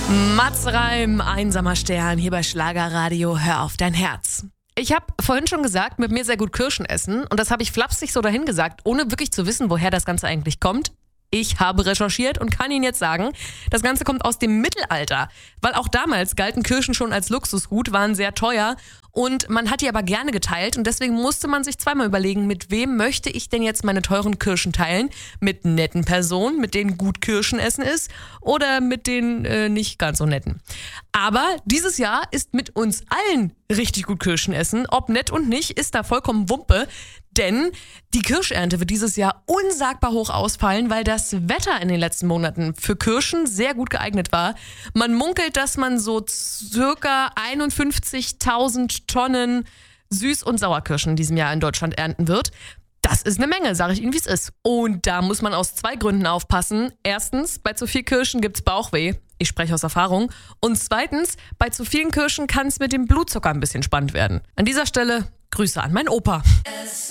Mats Reim, einsamer Stern, hier bei Schlagerradio, hör auf dein Herz. Ich habe vorhin schon gesagt, mit mir sehr gut Kirschen essen und das habe ich flapsig so dahin gesagt, ohne wirklich zu wissen, woher das Ganze eigentlich kommt. Ich habe recherchiert und kann Ihnen jetzt sagen, das Ganze kommt aus dem Mittelalter, weil auch damals galten Kirschen schon als Luxusgut, waren sehr teuer und man hat die aber gerne geteilt und deswegen musste man sich zweimal überlegen, mit wem möchte ich denn jetzt meine teuren Kirschen teilen? Mit netten Personen, mit denen gut Kirschen essen ist oder mit den nicht ganz so netten. Aber dieses Jahr ist mit uns allen richtig gut Kirschen essen. Ob nett und nicht, ist da vollkommen Wumpe. Denn die Kirschernte wird dieses Jahr unsagbar hoch ausfallen, weil das Wetter in den letzten Monaten für Kirschen sehr gut geeignet war. Man munkelt, dass man so circa 51.000 Tonnen Süß- und Sauerkirschen in diesem Jahr in Deutschland ernten wird. Das ist eine Menge, sage ich Ihnen, wie es ist. Und da muss man aus 2 Gründen aufpassen. Erstens, bei zu viel Kirschen gibt's Bauchweh. Ich spreche aus Erfahrung. Und zweitens, bei zu vielen Kirschen kann es mit dem Blutzucker ein bisschen spannend werden. An dieser Stelle Grüße an meinen Opa.